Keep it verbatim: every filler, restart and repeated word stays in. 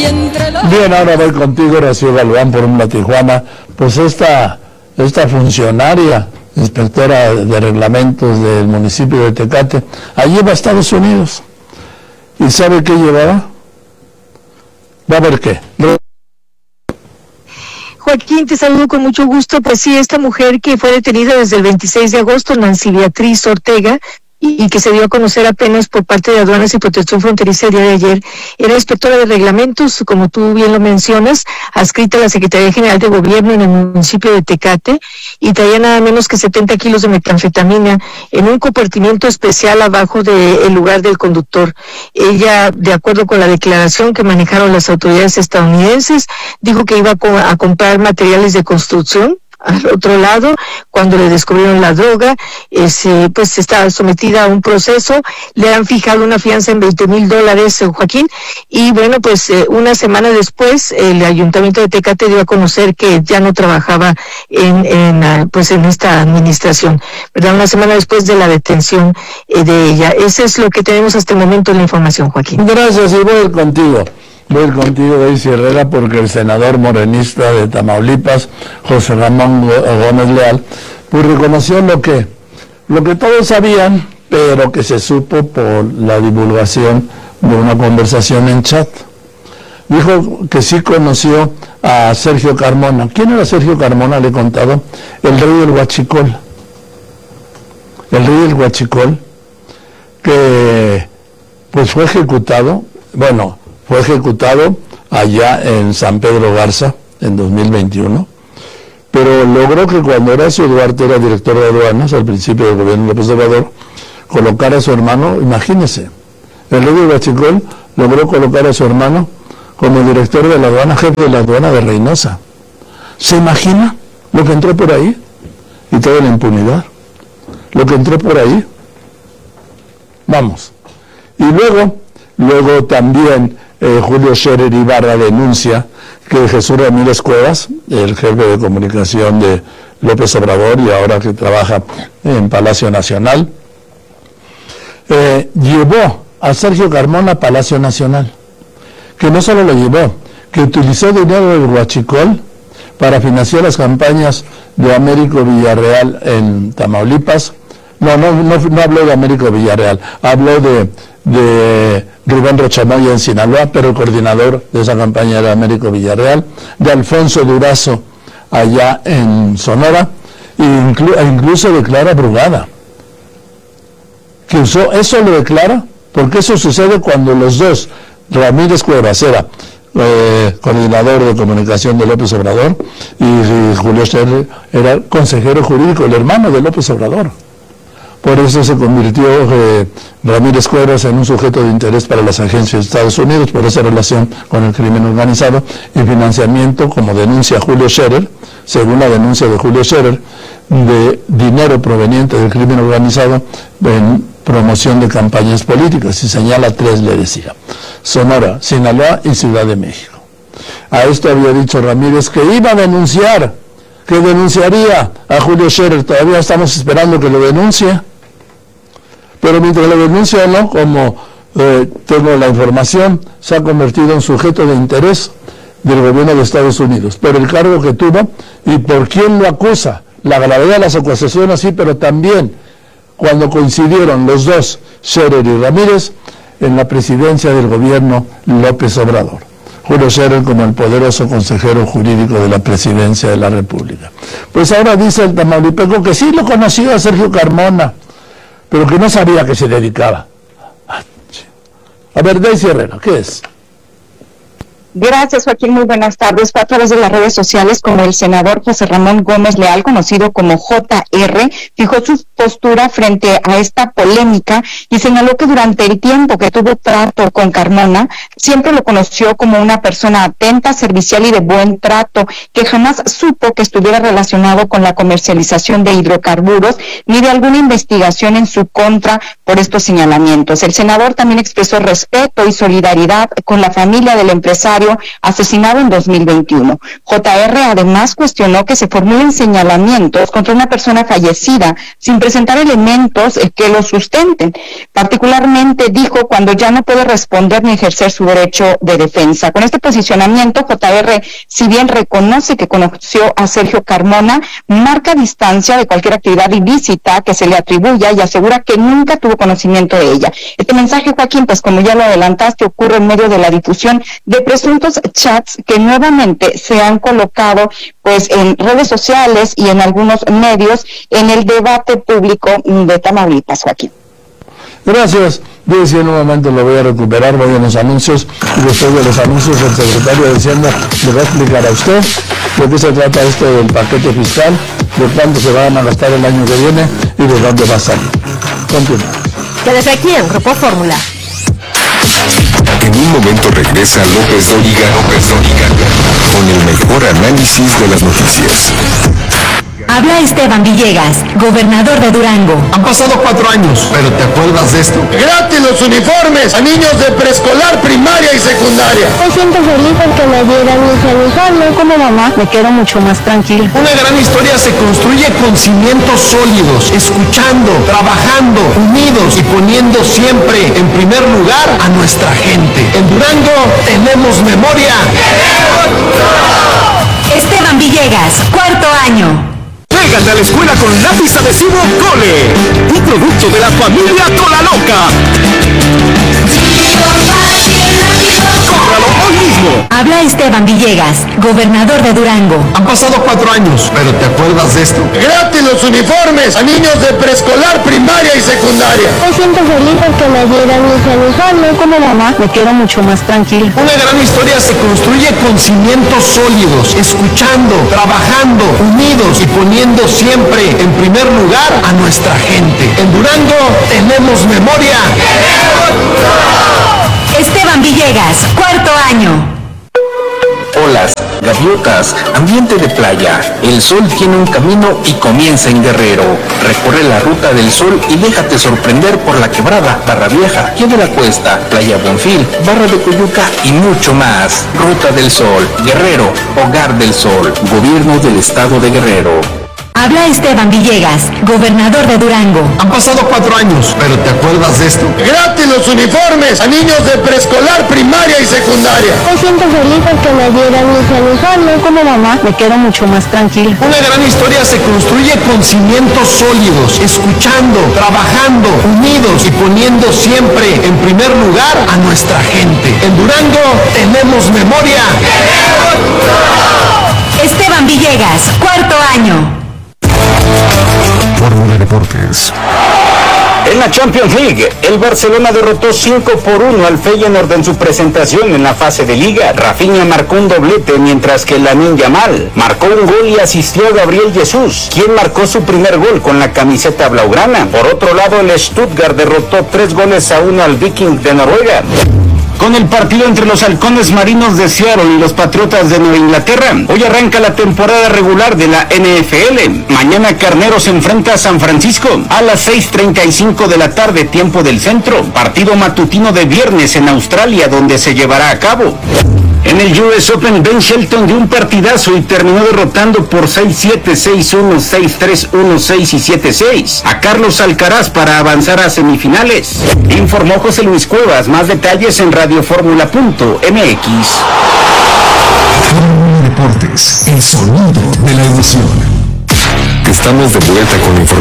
Bien, ahora voy contigo, Rocío Galván, por una Tijuana. Pues esta, esta funcionaria, inspectora de reglamentos del municipio de Tecate, allí va a Estados Unidos. ¿Y sabe qué llevaba? Va a ver qué. Joaquín, te saludo con mucho gusto. Pues sí, esta mujer que fue detenida desde el veintiséis de agosto, Nancy Beatriz Ortega, y, y que se dio a conocer apenas por parte de Aduanas y Protección Fronteriza el día de ayer, era inspectora de reglamentos, como tú bien lo mencionas, adscrita a la Secretaría General de Gobierno en el municipio de Tecate, y traía nada menos que setenta kilos de metanfetamina en un compartimiento especial abajo del lugar del conductor. Ella, de acuerdo con la declaración que manejaron las autoridades estadounidenses, dijo que iba a, co- a comprar materiales de construcción. Al otro lado, cuando le descubrieron la droga, ese, pues está sometida a un proceso, le han fijado una fianza en veinte mil dólares, Joaquín, y bueno, pues eh, una semana después, el Ayuntamiento de Tecate dio a conocer que ya no trabajaba en, en uh, pues en esta administración, ¿verdad? Una semana después de la detención eh, de ella. Ese es lo que tenemos hasta el momento en la información, Joaquín. Gracias, y voy contigo. Voy contigo, Daisy Herrera, porque el senador morenista de Tamaulipas, José Ramón Gómez Leal, pues reconoció lo que, lo que todos sabían, pero que se supo por la divulgación de una conversación en chat. Dijo que sí conoció a Sergio Carmona. ¿Quién era Sergio Carmona? Le he contado. El rey del Huachicol. El rey del Huachicol, que pues fue ejecutado, bueno, fue ejecutado allá en San Pedro Garza en dos mil veintiuno, pero logró que cuando Horacio Duarte era director de aduanas, al principio del gobierno de López Obrador, colocar a su hermano, imagínese, el rey de Huachicol logró colocar a su hermano como director de la aduana, jefe de la aduana de Reynosa. ¿Se imagina lo que entró por ahí? Y toda la impunidad. Lo que entró por ahí. Vamos. Y luego, luego también eh, Julio Scherer Ibarra denuncia que Jesús Ramírez Cuevas, el jefe de comunicación de López Obrador y ahora que trabaja en Palacio Nacional, eh, llevó a Sergio Carmona a Palacio Nacional. Que no solo lo llevó, que utilizó dinero del Huachicol para financiar las campañas de Américo Villarreal en Tamaulipas. No, no, no, no habló de Américo Villarreal, habló de, de Rubén Rochamoya en Sinaloa, pero el coordinador de esa campaña era Américo Villarreal, de Alfonso Durazo allá en Sonora, e inclu, incluso de Clara Brugada, que usó, eso lo declara, porque eso sucede cuando los dos, Ramírez Cuevas era eh, coordinador de comunicación de López Obrador y, y Julio Scherer era consejero jurídico, el hermano de López Obrador. Por eso se convirtió eh, Ramírez Cuevas en un sujeto de interés para las agencias de Estados Unidos, por esa relación con el crimen organizado y financiamiento, como denuncia Julio Scherer, según la denuncia de Julio Scherer, de dinero proveniente del crimen organizado en promoción de campañas políticas, y señala tres, le decía, Sonora, Sinaloa y Ciudad de México. A esto había dicho Ramírez que iba a denunciar, que denunciaría a Julio Scherer. Todavía estamos esperando que lo denuncie, pero mientras lo denuncia o no, como eh, tengo la información, se ha convertido en sujeto de interés del gobierno de Estados Unidos, por el cargo que tuvo y por quién lo acusa, la gravedad de las acusaciones, sí, pero también cuando coincidieron los dos, Scherer y Ramírez, en la presidencia del gobierno López Obrador. Julio Scherer como el poderoso consejero jurídico de la presidencia de la República. Pues ahora dice el tamaulipeco que sí lo conocía a Sergio Carmona, pero que no sabía a qué se dedicaba. A ver, Daisy Herrera, ¿qué es? Gracias, Joaquín. Muy buenas tardes. Fue a través de las redes sociales como el senador José Ramón Gómez Leal, conocido como J R, fijó su postura frente a esta polémica y señaló que durante el tiempo que tuvo trato con Carmona, siempre lo conoció como una persona atenta, servicial y de buen trato, que jamás supo que estuviera relacionado con la comercialización de hidrocarburos ni de alguna investigación en su contra por estos señalamientos. El senador también expresó respeto y solidaridad con la familia del empresario sido asesinado en dos mil veintiuno. J R además cuestionó que se formulen señalamientos contra una persona fallecida sin presentar elementos que lo sustenten. Particularmente dijo cuando ya no puede responder ni ejercer su derecho de defensa. Con este posicionamiento, J R, si bien reconoce que conoció a Sergio Carmona, marca distancia de cualquier actividad ilícita que se le atribuya y asegura que nunca tuvo conocimiento de ella. Este mensaje, Joaquín, pues como ya lo adelantaste, ocurre en medio de la difusión de presuntos chats que nuevamente se han colocado pues en redes sociales y en algunos medios en el debate público de Tamaulipas, Joaquín. Gracias. Yo decía en un momento lo voy a recuperar, voy a los anuncios, y después de los anuncios el secretario de Hacienda le va a explicar a usted de qué se trata esto del paquete fiscal, de cuánto se van a gastar el año que viene y de dónde va a salir. Continuamos. Quédese aquí en Grupo Fórmula. En un momento regresa López Dóriga, López Dóriga, con el mejor análisis de las noticias. Habla Esteban Villegas, gobernador de Durango. Han pasado cuatro años, pero ¿te acuerdas de esto? ¡Gratis los uniformes a niños de preescolar, primaria y secundaria! Me siento feliz porque me dieron mis uniformes. Como mamá, me quedo mucho más tranquila. Una gran historia se construye con cimientos sólidos, escuchando, trabajando, unidos y poniendo siempre en primer lugar a nuestra gente. En Durango tenemos memoria. Esteban Villegas, cuarto año. Pégate a la escuela con lápiz adhesivo Cole, un producto de la familia Colaloca. ¡Cómpralo hoy mismo! Habla Esteban Villegas, gobernador de Durango. Han pasado cuatro años, pero ¿te acuerdas de esto? ¡Gratis los uniformes a niños de preescolar, primaria y secundaria! Me siento feliz porque me dieron mis uniformes. Como mamá, me quedo mucho más tranquila. Una gran historia se construye con cimientos sólidos, escuchando, trabajando, unidos y poniendo siempre en primer lugar a nuestra gente. En Durango tenemos memoria. Esteban Villegas, cuarto año. Olas, gaviotas, ambiente de playa. El sol tiene un camino y comienza en Guerrero. Recorre la ruta del sol y déjate sorprender por la quebrada, Barra Vieja, Pie de la Cuesta, Playa Bonfil, Barra de Coyuca y mucho más. Ruta del Sol, Guerrero, Hogar del Sol, Gobierno del Estado de Guerrero. Habla Esteban Villegas, gobernador de Durango. Han pasado cuatro años, pero ¿te acuerdas de esto? ¡Gratis los uniformes a niños de preescolar, primaria y secundaria! Me siento feliz porque me dieron mis uniformes. Como mamá, me quedo mucho más tranquila. Una gran historia se construye con cimientos sólidos, escuchando, trabajando, unidos y poniendo siempre en primer lugar a nuestra gente. En Durango tenemos memoria. Esteban Villegas, cuarto año. Fórmula Deportes. En la Champions League, el Barcelona derrotó cinco por uno al Feyenoord en su presentación en la fase de Liga. Rafinha marcó un doblete, mientras que Lamine Yamal marcó un gol y asistió a Gabriel Jesús, quien marcó su primer gol con la camiseta blaugrana. Por otro lado, el Stuttgart derrotó tres goles a uno al Viking de Noruega. Con el partido entre los halcones marinos de Seattle y los patriotas de Nueva Inglaterra, hoy arranca la temporada regular de la N F L. Mañana Carneros se enfrenta a San Francisco a las seis treinta y cinco de la tarde, tiempo del centro. Partido matutino de viernes en Australia, donde se llevará a cabo. En el U S Open, Ben Shelton dio un partidazo y terminó derrotando por seis siete, seis uno, seis tres, uno seis y siete seis a Carlos Alcaraz para avanzar a semifinales. Informó José Luis Cuevas. Más detalles en radioformula punto m x. Fórmula Deportes, el sonido de la emoción. Estamos de vuelta con información.